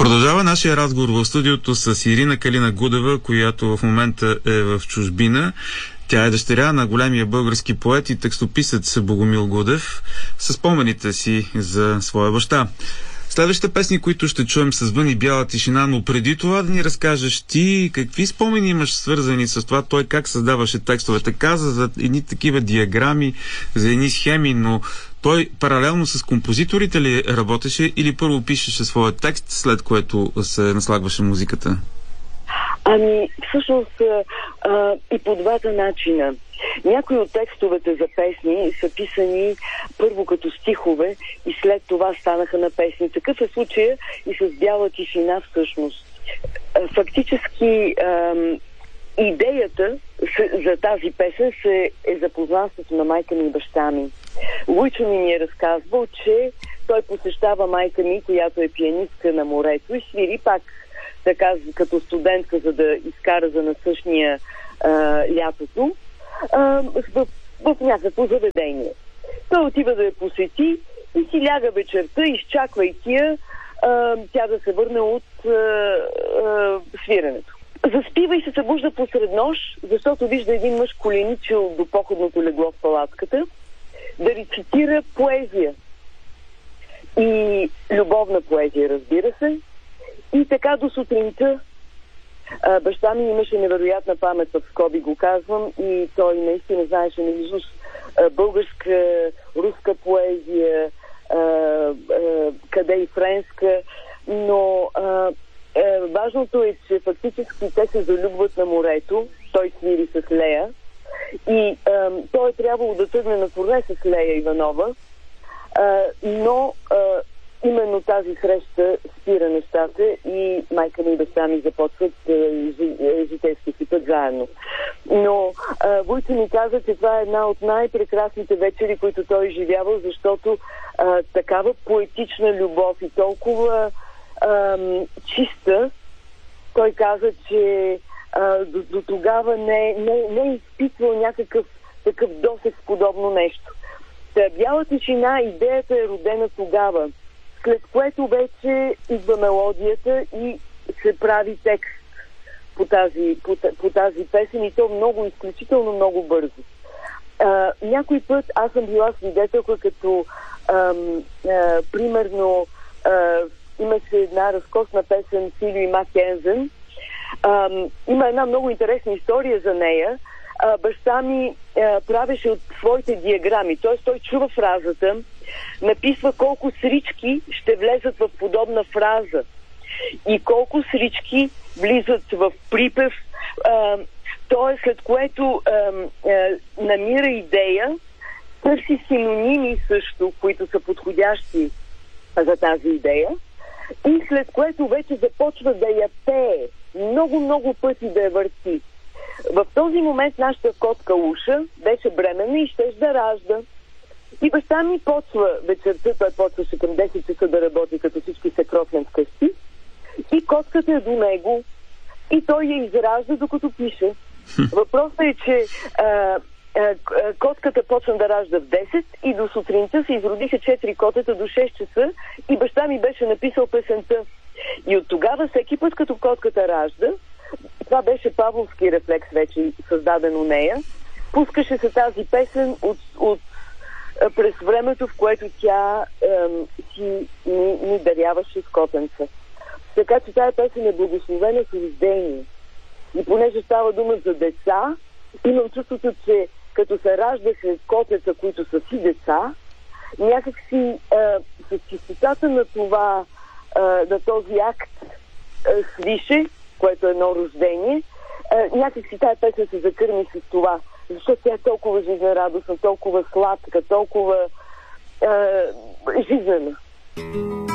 Продължава нашия разговор в студиото с Ирина Калина Гудева, която в момента е в чужбина. Тя е дъщеря на големия български поет и текстописец Богомил Гудев, със спомените си за своя баща. Следващите песни, които ще чуем, са Звъни бяла тишина, но преди това да ни разкажеш ти какви спомени имаш свързани с това, той как създаваше текстовете. Каза за едни такива диаграми, за едни схеми, но той паралелно с композиторите ли работеше или първо пишеше своя текст, след което се наслагваше музиката? Всъщност и по двата начина. Някои от текстовете за песни са писани първо като стихове и след това станаха на песни. Такъв е случая и с Бяла тишина всъщност. Фактически идеята за тази песен е запознанството на майка ми и баща ми. Луйчо ми е разказвал, че той посещава майка ми, която е пианистка на морето и свири пак така като студентка, за да изкара за насъщния лятото в някакво заведение. Той отива да я посети и си ляга вечерта, изчаквайки я тя да се върне от свиренето. Заспива и се събужда посред нощ, защото вижда един мъж коленичил до походното легло в палатката да рецитира поезия. И любовна поезия, разбира се. И така до сутринта. Баща ми имаше невероятна памет, в скоби го казвам, и той наистина знаеше наизуст българска, руска поезия, къде и френска, но важното е, че фактически те се залюбват на морето, той свири с Лея и той е трябвало да тръгне на турне с Лея Иванова, но именно тази среща спира нещата и майка ми и баща ми започват житейски си път заедно. Но Войци ми каза, че това е една от най-прекрасните вечери, които той изживявал, защото такава поетична любов и толкова чиста, той каза, че до тогава не е изпитвал някакъв такъв досег с подобно нещо. Бяла тишина, идеята е родена тогава, след което вече идва мелодията и се прави текст по тази песен и то много, изключително много бързо. Някой път аз съм била свидетелка, като примерно имаше една разкошна песен Филио и Маккензен. Има една много интересна история за нея. Баща ми правеше от своите диаграми, т.е. той чува фразата, написва колко срички ще влезат в подобна фраза и колко срички влизат в припев, т.е. след което намира идея, търси синоними също, които са подходящи за тази идея и след което вече започва да я пее, много пъти да я върти. В този момент нашата котка Уша беше бременна и щеше да ражда. И баща ми почва вечерта, той почваше към 10 часа да работи, като всички се кротнем вкъщи. И котката е до него и той я изражда, докато пише. Въпросът е, че котката почна да ражда в 10 и до сутринта се изродиха 4 котета до 6 часа и баща ми беше написал песента. И от тогава всеки път, като котката ражда, това беше павловски рефлекс вече създаден у нея, пускаше се тази песен през времето, в което тя ни даряваше с котенца. Така че тази песен е благословена с рождение. И понеже става дума за деца, имам чувството, че като се раждаха котеца, които са си деца, някакси с чистотата на това, на този акт свише, което е едно рождение, някакси тази песен се закърми с това, защото тя е толкова жизнерадостна, толкова сладка, толкова жизнена.